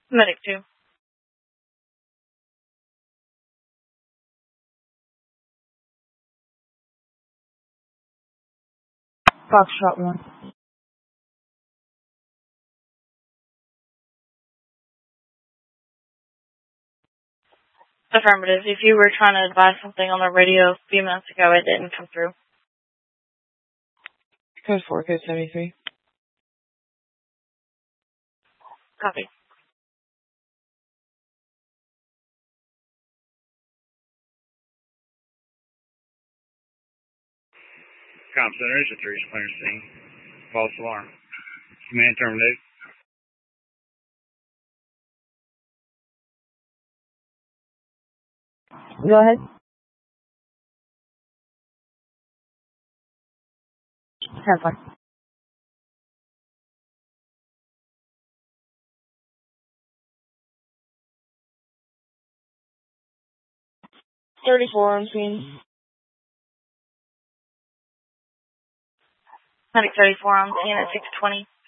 Medic 2. Foxtrot 1. Affirmative. If you were trying to advise something on the radio a few minutes ago, it didn't come through. Code 4, code 73. Copy. Comm Center is a 3 clearance scene. False alarm. Command terminate. Go ahead. 10-5. $34 on scene. Medic 34 on scene at 620.